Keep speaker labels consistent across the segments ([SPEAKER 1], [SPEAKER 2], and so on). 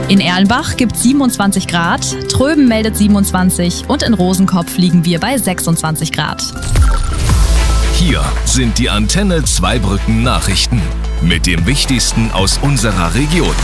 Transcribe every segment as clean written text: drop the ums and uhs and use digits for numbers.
[SPEAKER 1] In Erlenbach gibt es 27 Grad, Tröben meldet 27 und in Rosenkopf liegen wir bei 26 Grad.
[SPEAKER 2] Hier sind die Antenne Zweibrücken Nachrichten mit dem Wichtigsten aus unserer Region.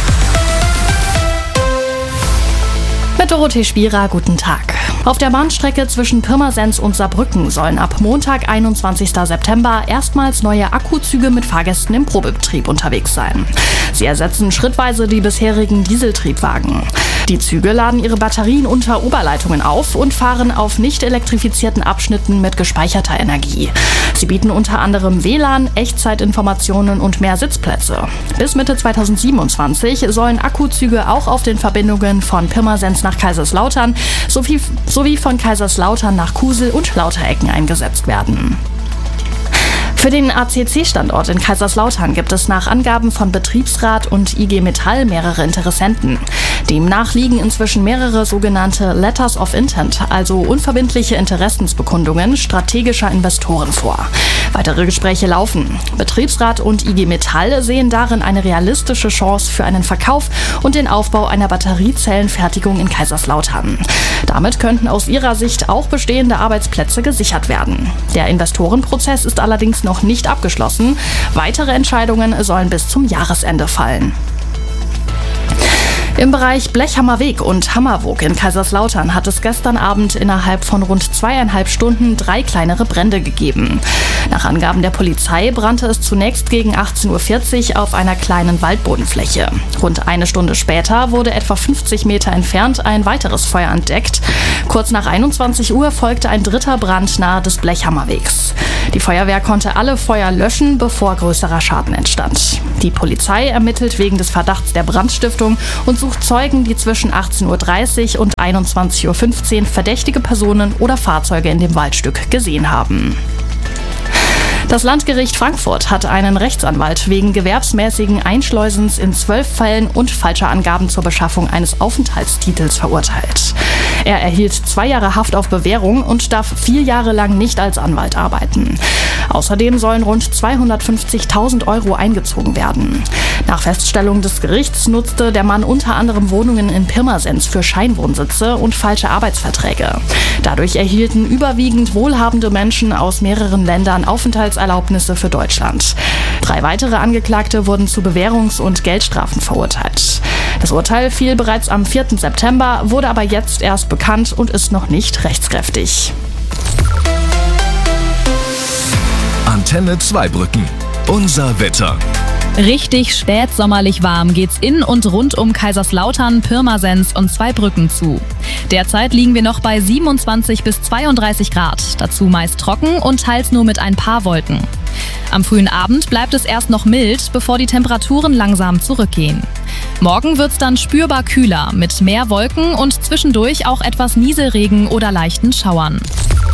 [SPEAKER 3] Mit Dorothee Spierer, guten Tag. Auf der Bahnstrecke zwischen Pirmasens und Saarbrücken sollen ab Montag, 21. September, erstmals neue Akkuzüge mit Fahrgästen im Probebetrieb unterwegs sein. Sie ersetzen schrittweise die bisherigen Dieseltriebwagen. Die Züge laden ihre Batterien unter Oberleitungen auf und fahren auf nicht elektrifizierten Abschnitten mit gespeicherter Energie. Sie bieten unter anderem WLAN, Echtzeitinformationen und mehr Sitzplätze. Bis Mitte 2027 sollen Akkuzüge auch auf den Verbindungen von Pirmasens nach Kaiserslautern sowie von Kaiserslautern nach Kusel und Lauterecken eingesetzt werden. Für den ACC-Standort in Kaiserslautern gibt es nach Angaben von Betriebsrat und IG Metall mehrere Interessenten. Demnach liegen inzwischen mehrere sogenannte Letters of Intent, also unverbindliche Interessensbekundungen strategischer Investoren vor. Weitere Gespräche laufen. Betriebsrat und IG Metall sehen darin eine realistische Chance für einen Verkauf und den Aufbau einer Batteriezellenfertigung in Kaiserslautern. Damit könnten aus ihrer Sicht auch bestehende Arbeitsplätze gesichert werden. Der Investorenprozess ist allerdings noch nicht abgeschlossen. Weitere Entscheidungen sollen bis zum Jahresende fallen. Im Bereich Blechhammerweg und Hammerwoog in Kaiserslautern hat es gestern Abend innerhalb von rund 2,5 Stunden 3 kleinere Brände gegeben. Nach Angaben der Polizei brannte es zunächst gegen 18:40 Uhr auf einer kleinen Waldbodenfläche. Rund eine Stunde später wurde etwa 50 Meter entfernt ein weiteres Feuer entdeckt. Kurz nach 21 Uhr folgte ein dritter Brand nahe des Blechhammerwegs. Die Feuerwehr konnte alle Feuer löschen, bevor größerer Schaden entstand. Die Polizei ermittelt wegen des Verdachts der Brandstiftung und sucht Zeugen, die zwischen 18:30 Uhr und 21:15 Uhr verdächtige Personen oder Fahrzeuge in dem Waldstück gesehen haben. Das Landgericht Frankfurt hat einen Rechtsanwalt wegen gewerbsmäßigen Einschleusens in 12 Fällen und falscher Angaben zur Beschaffung eines Aufenthaltstitels verurteilt. Er erhielt 2 Jahre Haft auf Bewährung und darf 4 Jahre lang nicht als Anwalt arbeiten. Außerdem sollen rund 250.000 € eingezogen werden. Nach Feststellung des Gerichts nutzte der Mann unter anderem Wohnungen in Pirmasens für Scheinwohnsitze und falsche Arbeitsverträge. Dadurch erhielten überwiegend wohlhabende Menschen aus mehreren Ländern Aufenthaltserlaubnisse für Deutschland. 3 weitere Angeklagte wurden zu Bewährungs- und Geldstrafen verurteilt. Das Urteil fiel bereits am 4. September, wurde aber jetzt erst bekannt und ist noch nicht rechtskräftig.
[SPEAKER 2] Antenne Zweibrücken. Unser Wetter.
[SPEAKER 1] Richtig spätsommerlich warm geht's in und rund um Kaiserslautern, Pirmasens und Zweibrücken zu. Derzeit liegen wir noch bei 27 bis 32 Grad, dazu meist trocken und teils nur mit ein paar Wolken. Am frühen Abend bleibt es erst noch mild, bevor die Temperaturen langsam zurückgehen. Morgen wird's dann spürbar kühler, mit mehr Wolken und zwischendurch auch etwas Nieselregen oder leichten Schauern.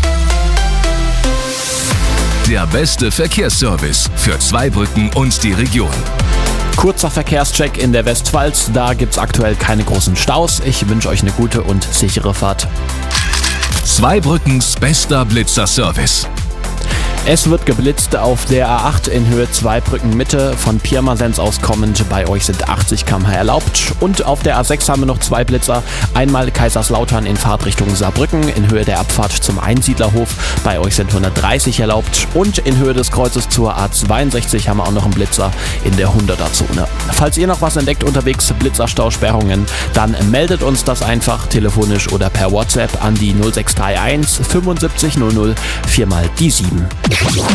[SPEAKER 2] Der beste Verkehrsservice für Zweibrücken und die Region.
[SPEAKER 4] Kurzer Verkehrscheck in der Westpfalz, da gibt's aktuell keine großen Staus. Ich wünsche euch eine gute und sichere Fahrt.
[SPEAKER 2] Zweibrückens bester Blitzerservice.
[SPEAKER 4] Es wird geblitzt auf der A8 in Höhe Zweibrücken Mitte, von Pirmasens aus kommend. Bei euch sind 80 km/h erlaubt. Und auf der A6 haben wir noch 2 Blitzer. Einmal Kaiserslautern in Fahrtrichtung Saarbrücken in Höhe der Abfahrt zum Einsiedlerhof. Bei euch sind 130 erlaubt. Und in Höhe des Kreuzes zur A62 haben wir auch noch einen Blitzer in der 100er-Zone. Falls ihr noch was entdeckt unterwegs, Blitzerstausperrungen, dann meldet uns das einfach telefonisch oder per WhatsApp an die 0631 75 00 4 mal die 7.